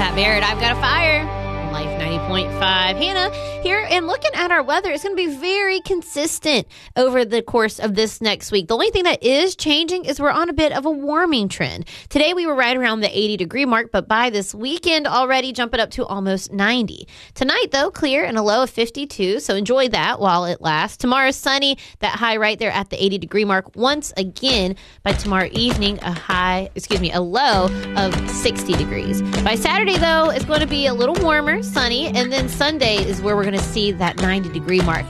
Pat Barrett. I've got a fire. Life 90.5. Hannah here, and looking at our weather, it's going to be very consistent over the course of this next week. The only thing that is changing is we're on a bit of a warming trend. Today we were right around the 80-degree mark, but by this weekend already jumping up to almost 90. Tonight, though, clear and a low of 52, so enjoy that while it lasts. Tomorrow, sunny, that high right there at the 80-degree mark. Once again, by tomorrow evening, a low of 60 degrees. By Saturday, though, it's going to be a little warmer, sunny, and then Sunday is where we're going to see that 90-degree mark.